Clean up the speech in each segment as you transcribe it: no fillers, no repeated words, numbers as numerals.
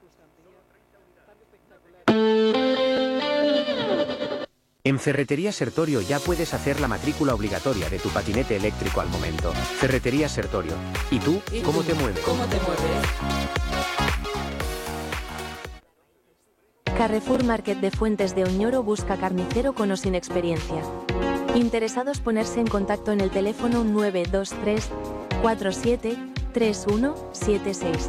En Ferretería Sertorio ya puedes hacer la matrícula obligatoria de tu patinete eléctrico al momento. Ferretería Sertorio. ¿Y tú? ¿Cómo te mueves? Carrefour Market de Fuentes de Oñoro busca carnicero con o sin experiencia. Interesados ponerse en contacto en el teléfono 923 47 3176.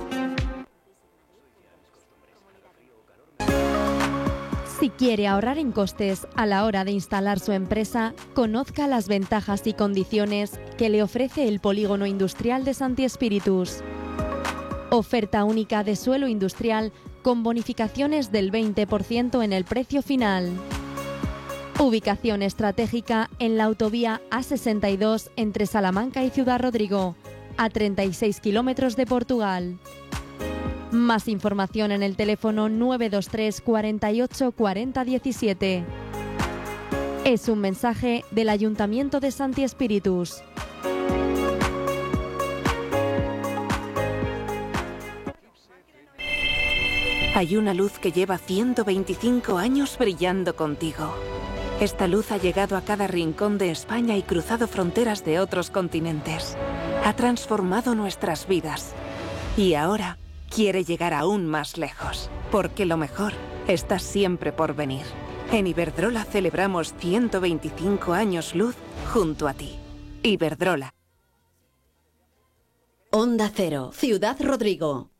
Si quiere ahorrar en costes a la hora de instalar su empresa, conozca las ventajas y condiciones que le ofrece el Polígono Industrial de Santi Espíritus. Oferta única de suelo industrial con bonificaciones del 20% en el precio final. Ubicación estratégica en la autovía A62 entre Salamanca y Ciudad Rodrigo, a 36 kilómetros de Portugal. Más información en el teléfono 923 48 40 17. Es un mensaje del Ayuntamiento de Santi Espíritus. Hay una luz que lleva 125 años brillando contigo. Esta luz ha llegado a cada rincón de España y cruzado fronteras de otros continentes. Ha transformado nuestras vidas. Y ahora quiere llegar aún más lejos, porque lo mejor está siempre por venir. En Iberdrola celebramos 125 años luz junto a ti. Iberdrola. Onda Cero, Ciudad Rodrigo.